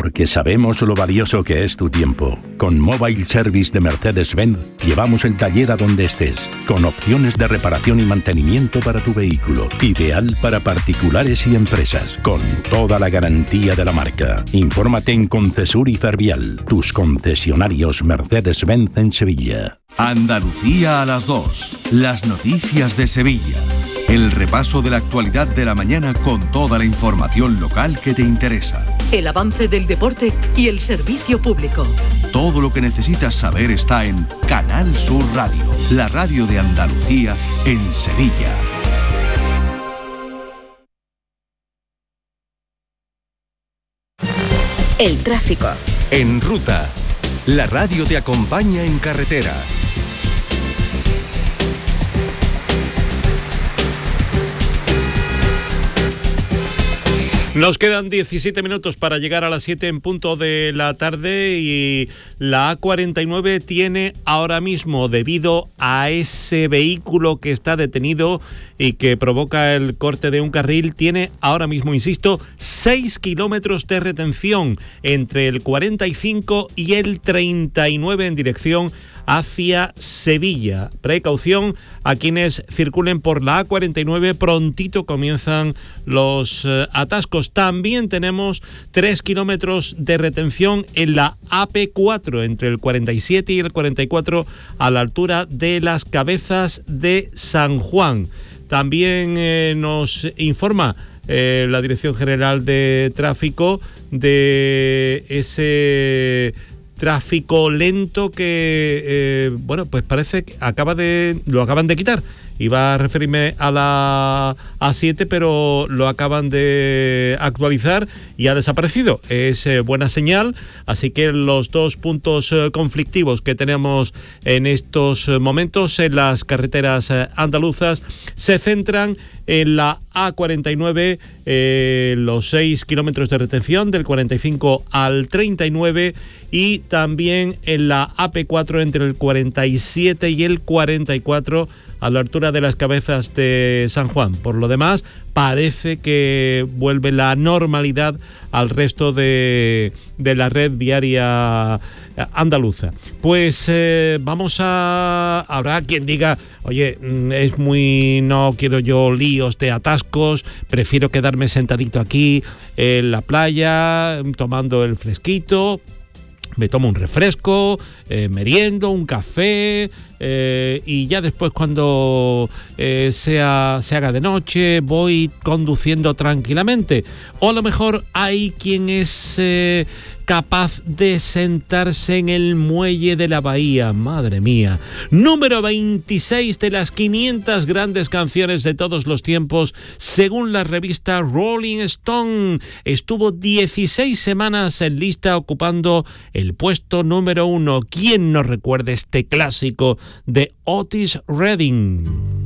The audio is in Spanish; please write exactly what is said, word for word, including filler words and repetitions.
porque sabemos lo valioso que es tu tiempo. Con Mobile Service de Mercedes-Benz llevamos el taller a donde estés, con opciones de reparación y mantenimiento para tu vehículo. Ideal para particulares y empresas, con toda la garantía de la marca. Infórmate en Concesur y Fervial, tus concesionarios Mercedes-Benz en Sevilla. Andalucía a las dos. Las noticias de Sevilla. El repaso de la actualidad de la mañana con toda la información local que te interesa. El avance del deporte y el servicio público. Todo lo que necesitas saber está en Canal Sur Radio, la radio de Andalucía en Sevilla. El tráfico. En ruta, la radio te acompaña en carretera. Nos quedan diecisiete minutos para llegar a las siete en punto de la tarde y la A cuarenta y nueve tiene ahora mismo, debido a ese vehículo que está detenido y que provoca el corte de un carril, tiene ahora mismo, insisto, seis kilómetros de retención entre el cuarenta y cinco y el treinta y nueve en dirección hacia Sevilla. Precaución a quienes circulen por la A cuarenta y nueve, prontito comienzan los eh, atascos. También tenemos tres kilómetros de retención en la A P cuatro, entre el cuarenta y siete y el cuarenta y cuatro, a la altura de las Cabezas de San Juan. También eh, nos informa eh, la Dirección General de Tráfico de ese tráfico lento que, eh, bueno, pues parece que acaba de, lo acaban de quitar. Iba a referirme a la A siete, pero lo acaban de actualizar y ha desaparecido. Es eh, buena señal, así que los dos puntos eh, conflictivos que tenemos en estos momentos en las carreteras eh, andaluzas se centran en la A cuarenta y nueve, eh, los seis kilómetros de retención del cuarenta y cinco al treinta y nueve, y también en la A P cuatro entre el cuarenta y siete y el cuarenta y cuatro, a la altura de las Cabezas de San Juan. Por lo demás, parece que vuelve la normalidad al resto de, de la red viaria andaluza. Pues eh, vamos a... Habrá quien diga, oye, es muy... no quiero yo líos de atascos, prefiero quedarme sentadito aquí en la playa, tomando el fresquito. Me tomo un refresco, eh, meriendo, un café, eh, y ya después, cuando eh, sea, se haga de noche, voy conduciendo tranquilamente. O a lo mejor hay quien es eh, capaz de sentarse en el muelle de la bahía. Madre mía. Número veintiséis de las quinientas grandes canciones de todos los tiempos, según la revista Rolling Stone. Estuvo dieciséis semanas en lista, ocupando el puesto número uno. ¿Quién no recuerda este clásico de Otis Redding?